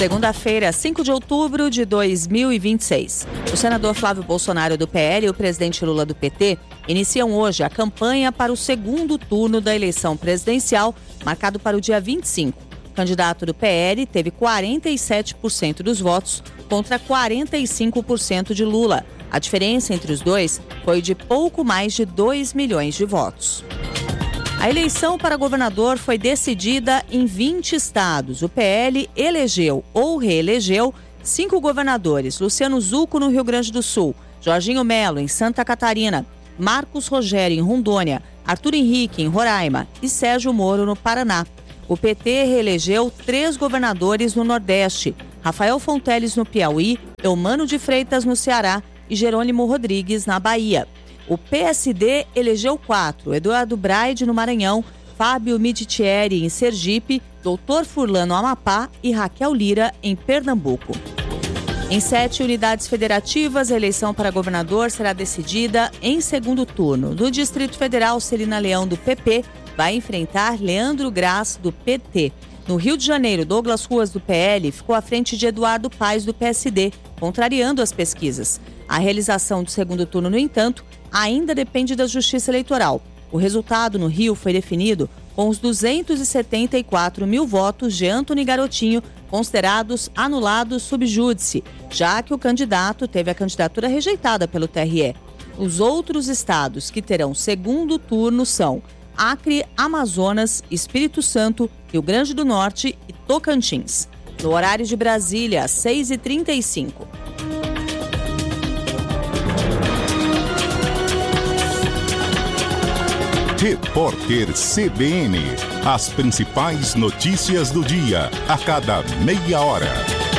Segunda-feira, 5 de outubro de 2026. O senador Flávio Bolsonaro do PL e o presidente Lula do PT iniciam hoje a campanha para o segundo turno da eleição presidencial, marcado para o dia 25. O candidato do PL teve 47% dos votos contra 45% de Lula. A diferença entre os dois foi de pouco mais de 2 milhões de votos. A eleição para governador foi decidida em 20 estados. O PL elegeu ou reelegeu 5 governadores: Luciano Zucco, no Rio Grande do Sul, Jorginho Melo, em Santa Catarina, Marcos Rogério, em Rondônia, Arthur Henrique, em Roraima e Sérgio Moro, no Paraná. O PT reelegeu 3 governadores no Nordeste: Rafael Fonteles, no Piauí, Eumano de Freitas, no Ceará e Jerônimo Rodrigues, na Bahia. O PSD elegeu 4, Eduardo Braide, no Maranhão, Fábio Miditieri, em Sergipe, Doutor Furlan, no Amapá e Raquel Lira, em Pernambuco. Em 7 unidades federativas, a eleição para governador será decidida em segundo turno. No Distrito Federal, Celina Leão, do PP, vai enfrentar Leandro Graz, do PT. No Rio de Janeiro, Douglas Ruas, do PL, ficou à frente de Eduardo Paes, do PSD, contrariando as pesquisas. A realização do segundo turno, no entanto, ainda depende da Justiça Eleitoral. O resultado no Rio foi definido com os 274 mil votos de Antony Garotinho considerados anulados sub júdice, já que o candidato teve a candidatura rejeitada pelo TRE. Os outros estados que terão segundo turno são Acre, Amazonas, Espírito Santo, Rio Grande do Norte e Tocantins. No horário de Brasília, 6h35. Repórter CBN. As principais notícias do dia, a cada meia hora.